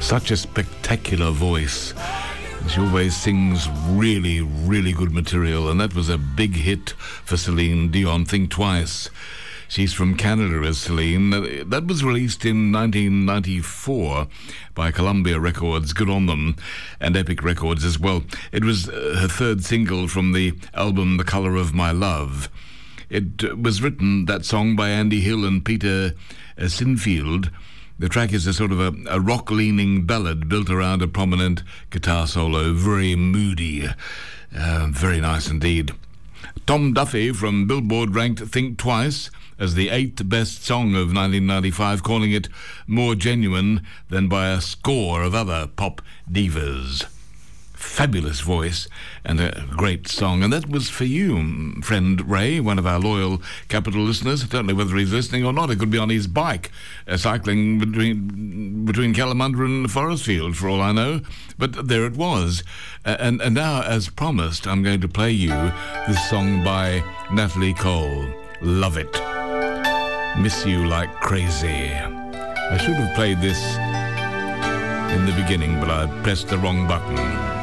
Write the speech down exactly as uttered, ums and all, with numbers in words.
Such a spectacular voice. She always sings really, really good material, and that was a big hit for Celine Dion. Think Twice. She's from Canada as Celine. That was released in nineteen ninety-four by Columbia Records, good on them, and Epic Records as well. It was uh, her third single from the album The Colour of My Love. It uh, was written, that song, by Andy Hill and Peter uh, Sinfield. The track is a sort of a, a rock-leaning ballad built around a prominent guitar solo, very moody, uh, very nice indeed. Tom Duffy from Billboard ranked Think Twice as the eighth best song of nineteen ninety-five, calling it more genuine than by a score of other pop divas. Fabulous voice and a great song. And that was for you, friend Ray, one of our loyal Capital listeners. I don't know whether he's listening or not. It could be on his bike, uh, cycling between between Kalamunda and Forestfield, for all I know. But there it was. Uh, and, and now, as promised, I'm going to play you this song by Natalie Cole. Love It. Miss You Like Crazy. I should have played this in the beginning, but I pressed the wrong button.